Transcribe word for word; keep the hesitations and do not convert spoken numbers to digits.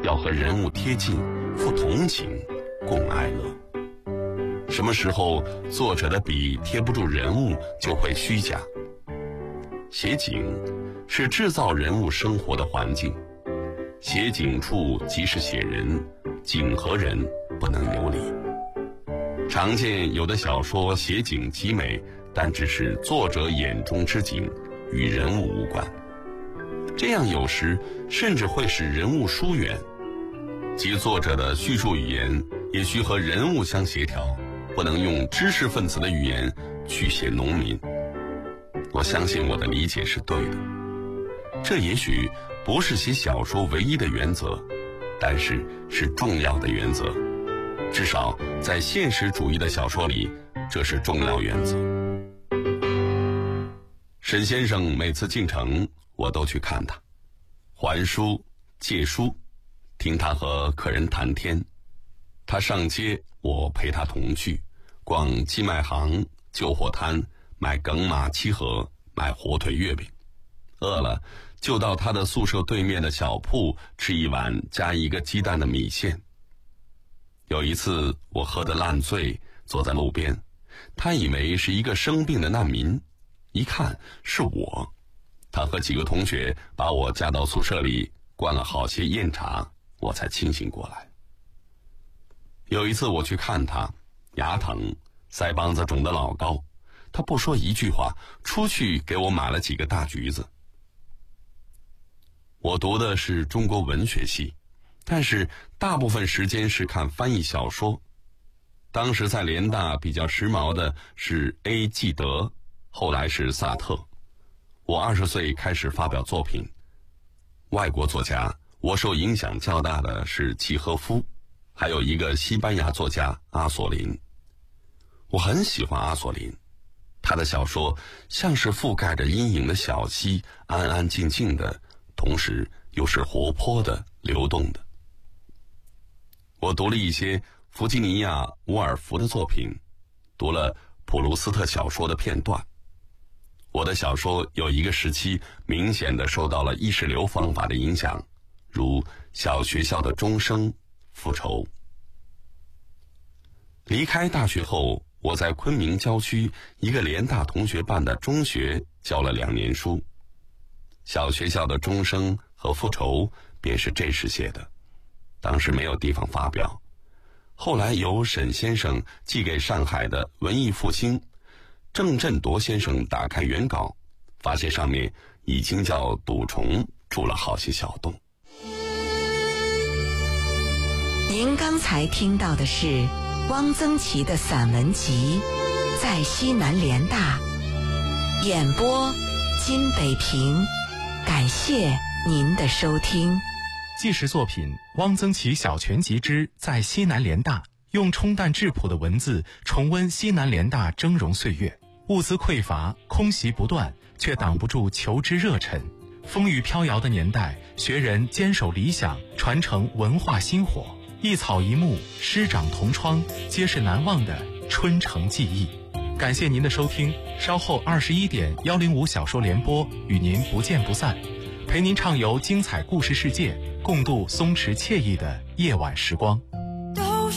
要和人物贴近，富同情，共哀乐。什么时候作者的笔贴不住人物，就会虚假。写景是制造人物生活的环境，写景处即是写人，景和人不能流离。常见有的小说写景极美，但只是作者眼中之景，与人物无关。这样有时甚至会使人物疏远，即作者的叙述语言也需和人物相协调，不能用知识分子的语言去写农民。我相信我的理解是对的，这也许不是写小说唯一的原则，但是是重要的原则，至少在现实主义的小说里，这是重要原则。沈先生每次进城，我都去看他，还书、借书，听他和客人谈天。他上街，我陪他同去，逛寄卖行、旧货摊，买梗马七盒，买火腿月饼。饿了就到他的宿舍对面的小铺吃一碗加一个鸡蛋的米线。有一次我喝得烂醉，坐在路边，他以为是一个生病的难民，一看是我。他和几个同学把我架到宿舍里，灌了好些酽茶，我才清醒过来。有一次我去看他，牙疼，腮帮子肿得老高，他不说一句话，出去给我买了几个大橘子。我读的是中国文学系，但是大部分时间是看翻译小说。当时在联大比较时髦的是 A. 纪德，后来是萨特。我二十岁开始发表作品。外国作家，我受影响较大的是契诃夫，还有一个西班牙作家阿索林。我很喜欢阿索林，他的小说像是覆盖着阴影的小溪，安安静静的，同时又是活泼的、流动的。我读了一些弗吉尼亚·伍尔夫的作品，读了普鲁斯特小说的片段。我的小说有一个时期明显的受到了意识流方法的影响，如小学校的钟声、复仇。离开大学后，我在昆明郊区一个联大同学办的中学教了两年书。小学校的钟声和复仇便是这时写的，当时没有地方发表，后来由沈先生寄给上海的文艺复兴，郑振铎先生打开原稿，发现上面已经叫赌虫住了好些小洞。 您刚才听到的是汪曾祺的散文集《在西南联大》，演播金北平，感谢您的收听。 纪实作品《汪曾祺小全集之在西南联大》，用冲淡质朴的文字重温西南联大峥嵘岁月。物资匮乏，空袭不断，却挡不住求知热忱。风雨飘摇的年代，学人坚守理想，传承文化薪火。一草一木，师长同窗，皆是难忘的春城记忆。感谢您的收听，稍后二十一点幺零五小说联播与您不见不散，陪您畅游精彩故事世界，共度松弛惬意的夜晚时光。